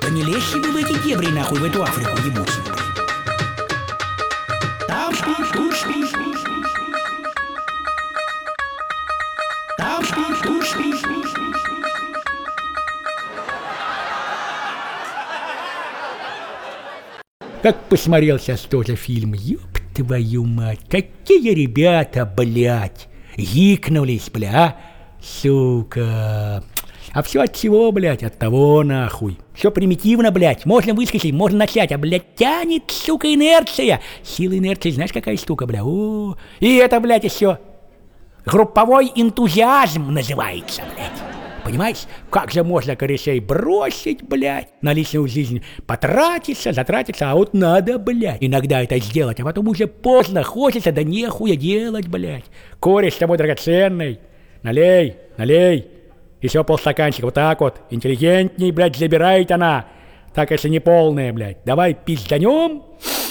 Да не лезьте вы в эти дебри, нахуй, в эту Африку ебучую. Там спишь, тут спишь. Там спишь, тут спишь. Как посмотрел сейчас тоже фильм, ёб твою мать, какие ребята, блядь, гикнулись, бля, а? Сука. А все от чего, блядь? От того, нахуй. Все примитивно, блядь. Можно выскочить, можно начать, а, блядь, тянет, сука, инерция. Сила инерции, знаешь, какая штука, бля? О, и это, блядь, еще групповой энтузиазм называется, блядь. Понимаешь, как же можно корешей бросить, блядь, на личную жизнь потратиться, затратиться, а вот надо, блядь, иногда это сделать, а потом уже поздно, хочется, да нехуя делать, блядь. Кореш с тобой драгоценный, налей, налей, еще полстаканчика, вот так вот, интеллигентней, блядь, забирает она, так если не полная, блядь, давай пизданем.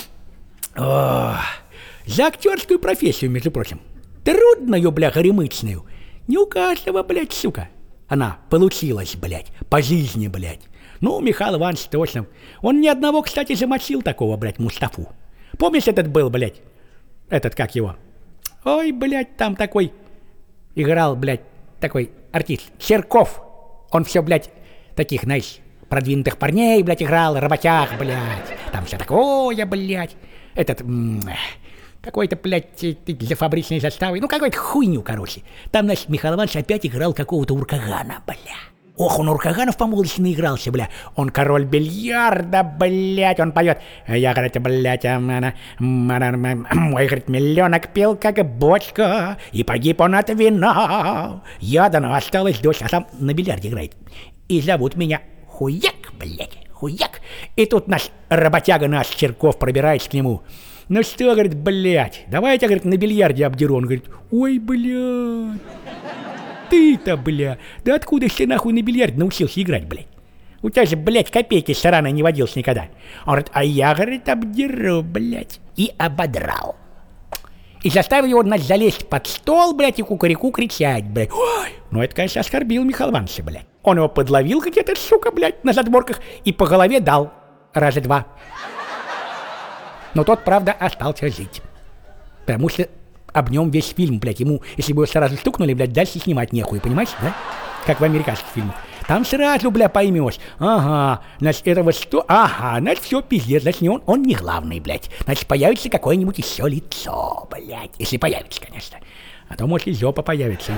За актерскую профессию, между прочим, трудную, бля, горемычную, не у каждого, блядь, сука. Она получилась, блядь, по жизни, блядь. Ну, Михаил Иванович точно. Он ни одного, кстати, замочил такого, блядь, Мустафу. Помнишь, этот был, блядь? Этот, как его? Ой, блядь, там такой играл, блядь, такой артист. Серков. Он все, блядь, таких, знаешь, продвинутых парней, блядь, играл, работяг, блядь. Там все такое, блядь. Этот... какой-то, блядь, для фабричной заставы. Ну, какой-то хуйню, короче. Там, значит, Михаил Иванович опять играл какого-то Уркагана, бля. Ох, он Уркаганов по молодости наигрался, бля. Он король бильярда, блядь. Он поет. Я, говорит, блядь, мой, говорит, миллионок пил, как бочка, и погиб он от вина. Я, да, осталась дочь, а сам на бильярде играет. И зовут меня Хуяк, блядь, Хуяк. И тут наш работяга, наш Черков, пробирается к нему. Ну что, говорит, блядь, давай я тебя, говорит, на бильярде обдеру. Он говорит, ой, блядь, ты-то, бля, да откуда ж ты нахуй на бильярде научился играть, блядь? У тебя же, блядь, копейки с сараной не водился никогда. Он говорит, а я, говорит, обдеру, блядь, и ободрал. И заставил его, значит, залезть под стол, блядь, и кукареку кричать, блядь. Ой, ну это, конечно, оскорбил Михаила Ивановича, блядь. Он его подловил где-то, сука, блядь, на задворках и по голове дал раза два. Но тот, правда, остался жить. Потому что об нем весь фильм, блядь, ему, если бы его сразу стукнули, блядь, дальше снимать нехуй, понимаешь, да? Как в американских фильмах. Там сразу, бля, поймешь. Ага, значит, этого что? Ага, значит, все, пиздец, значит, не он не главный, блядь. Значит, появится какое-нибудь еще лицо, блядь. Если появится, конечно. А то, может, и жопа появится.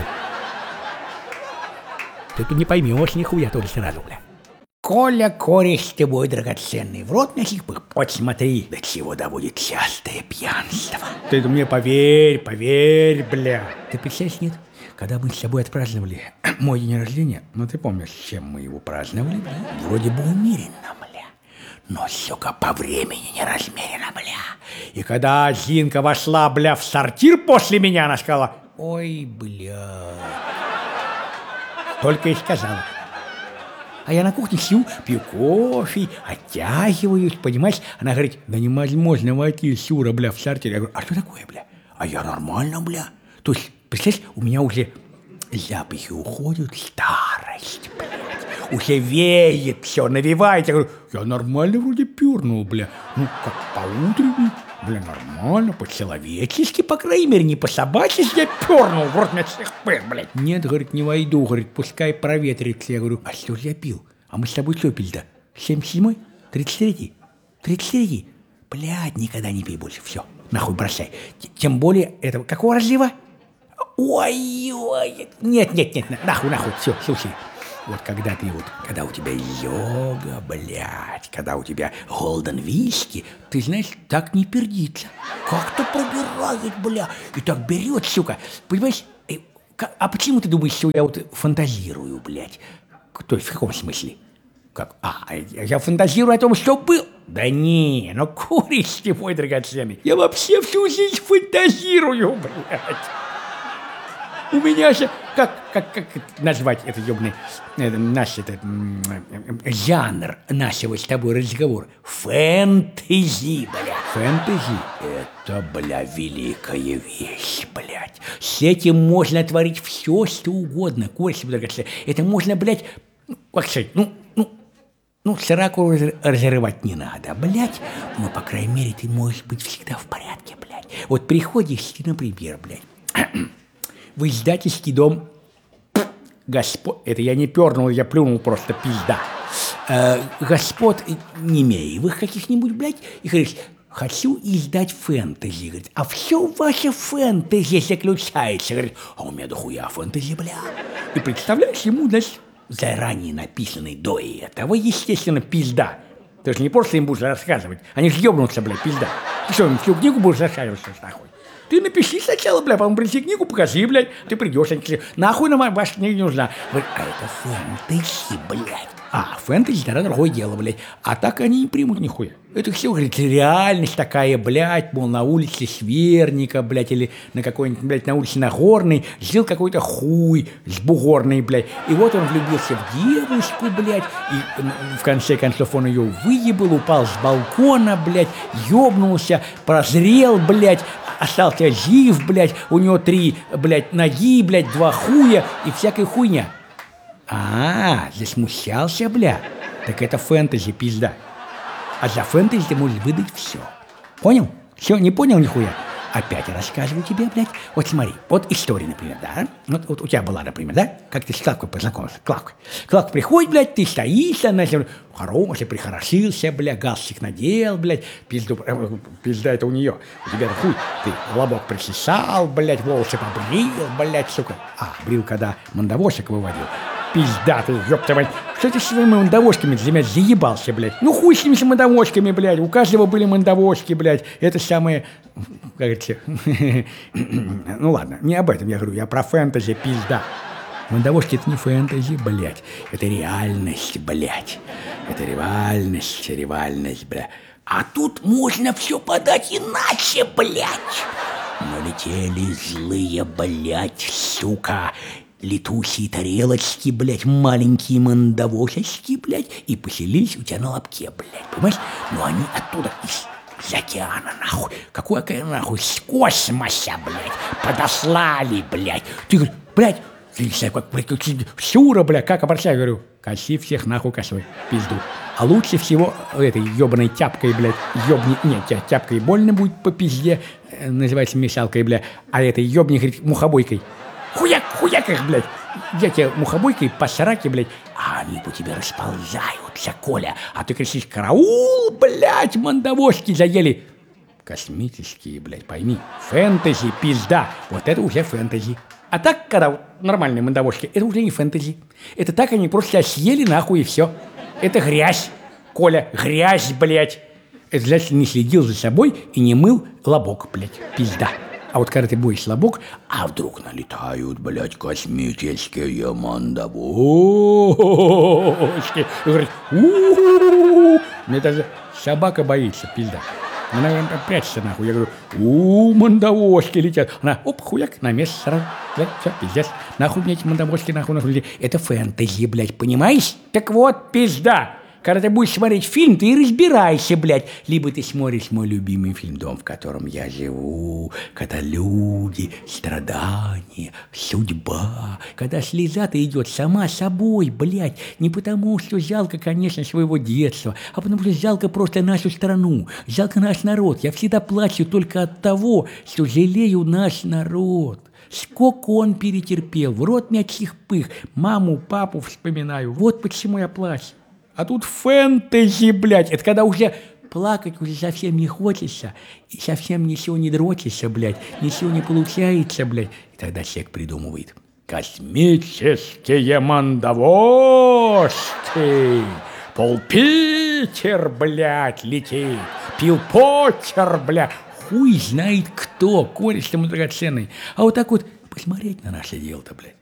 Ты тут не поймешь нихуя тоже сразу, бля. Коля, кореш ты мой драгоценный, в рот носить бы. Вот смотри, до чего доводит частое пьянство. Ты мне поверь, поверь, бля. Ты представляешь, нет? Когда мы с тобой отпраздновали мой день рождения, ну ты помнишь, чем мы его праздновали, бля? Вроде бы умеренно, бля. Но, сука, по времени не размеренно, бля. И когда Зинка вошла, бля, в сортир после меня, она сказала, ой, бля. Только и сказала. А я на кухне сижу, пью кофе, оттягиваюсь, понимаешь? Она говорит, да невозможно войти, Сюра, бля, в сортир. Я говорю, а что такое, бля? А я нормально, бля. То есть, представляешь, у меня уже запахи уходят, старость, блядь. Уже веет все, навевает. Я говорю, я нормально вроде пернул, бля. Ну, как по-утреннему, бля, нормально, по-человечески, по крайней мере, не по-собачьи я пернул, в рот меня всех пыр, блядь. Нет, говорит, не войду, говорит, пускай проветрится. Я говорю, а что же я пил? А мы с тобой что пили-то? 77-й? 33-й? 33-й? Блядь, никогда не пей больше, все, нахуй бросай. Тем более, этого, какого разлива? Ой, нет, нахуй, все, слушай. Вот когда ты вот, когда у тебя йога, блядь, когда у тебя голден виски, ты знаешь, так не пердится. Как-то пробирает, бля, и так берет, сука. Понимаешь, а почему ты думаешь, что я вот фантазирую, блядь? То есть в каком смысле? Как? Я фантазирую о том, что был. Да не, ну кореш ты мой драгоценный. Я вообще всю жизнь фантазирую, блядь. У меня же, как назвать это ёбаный, наш этот, жанр нашего с тобой разговора? Фэнтези, бля. Фэнтези? Это, бля, великая вещь, блядь. С этим можно творить все, что угодно, кореш, это можно, блядь, как сказать, Ну, сраку разрывать не надо, блядь. Но, по крайней мере, ты можешь быть всегда в порядке, блядь. Вот приходишь ты, например, блядь, в издательский дом господ... Это я не пернул, я плюнул просто, пизда. Господ Немеевых каких-нибудь, блядь, и говоришь, хочу издать фэнтези. Говорит, а все ваше фэнтези заключается. Говорит, а у меня дохуя фэнтези, бля. И представляешь, ему, значит, заранее написанный до этого, естественно, пизда. Ты же не просто им будешь рассказывать, они же ебнутся, блядь, пизда. Ты что, им всю книгу будешь рассказывать, что ж, нахуй? Ты напиши сначала, бля, потом принеси книгу, покажи, блядь. Ты придешь, они говорят, нахуй нам ваша книга не нужна. Говорит, а это фэнтези, блядь. А, фэнтези, тогда другое дело, блядь. А так они не примут нихуя. Это все, говорит, реальность такая, блядь, мол, на улице Сверника, блядь, или на какой-нибудь, блядь, на улице Нагорной жил какой-то хуй с бугорной, блядь. И вот он влюбился в девушку, блядь, и в конце концов он ее выебал, упал с балкона, блядь, ёбнулся, прозрел, блядь, остался жив, блядь, у него 3, блядь, ноги, блядь, 2 хуя и всякая хуйня. Засмущался, бля. Так это фэнтези, пизда. А за фэнтези ты можешь выдать все. Понял? Все, не понял нихуя? Опять я рассказываю тебе, блядь. Вот смотри, вот история, например, да? Вот у тебя была, например, да? Как ты с Клавкой познакомился? Клавка приходит, блядь, ты стоишь, она хороший, прихорошился, блядь, галстук надел, блядь, пизда это у нее. У тебя хуй, ты лобок причесал, блядь, волосы побрил, блядь, сука. Брил, когда мандавошек выводил. Пизда ты, ёпта мать. Что ты с своими мандавошками для меня заебался, блядь? Ну хуй с ними с мандавошками, блядь. У каждого были мандавошки, блядь. Это самое... Как говорится... Ну ладно, не об этом я говорю. Я про фэнтези, пизда. Мандавошки это не фэнтези, блядь. Это реальность, блядь. Это реальность, блядь. А тут можно все подать иначе, блядь. Налетели злые, блядь, сука. Летучие тарелочки, блядь, маленькие мандавошечки, блядь, и поселились у тебя на лобке, блядь, понимаешь? Но они оттуда, из океана, нахуй, какая нахуй, с космоса, блядь, подослали, блядь. Ты говоришь, блядь, ты не знаю, как Сюра, блядь, как обращаю, говорю, коси всех нахуй косой, пизду. А лучше всего этой ебаной тяпкой, блядь, тяпкой больно будет по пизде, называется мешалкой, блядь, а этой ебни, говорит, мухобойкой. Хуяк их, блядь. Я тебе мухобойкой по сраке, блядь, а они по тебе расползаются, Коля. А ты кричишь, караул, блядь, мандавошки заели. Космические, блядь, пойми. Фэнтези, пизда. Вот это уже фэнтези. А так, когда вот нормальные мандавошки, это уже не фэнтези. Это так они просто съели нахуй и все. Это грязь, Коля, грязь, блядь. Это значит, не следил за собой и не мыл лобок, блядь, пизда. А вот когда ты будешь лобок, а вдруг налетают, блядь, космические мандавошки. И говорит, мне даже собака боится, пизда. Она прячется нахуй. Я говорю, мандавошки летят. Она, хуяк, на место сразу. Блядь, все, пиздец. Нахуй мне эти мандавошки, нахуй. Это фэнтези, блядь, понимаешь? Так вот, пизда. Когда ты будешь смотреть фильм, ты и разбирайся, блядь. Либо ты смотришь мой любимый фильм «Дом, в котором я живу», когда люди, страдания, судьба, когда слеза-то идет сама собой, блядь. Не потому, что жалко, конечно, своего детства, а потому что жалко просто нашу страну, жалко наш народ. Я всегда плачу только от того, что жалею наш народ. Сколько он перетерпел, в рот мячих пых, маму, папу вспоминаю. Вот почему я плачу. А тут фэнтези, блядь, это когда уже плакать уже совсем не хочется, и совсем ничего не дрочится, блядь, ничего не получается, блядь. И тогда человек придумывает. Космические мандавошки, Пол-Питер, блядь, летит, Пил-Поттер, блядь, хуй знает кто, кореш-то драгоценный. А вот так вот посмотреть на наше дело-то, блядь.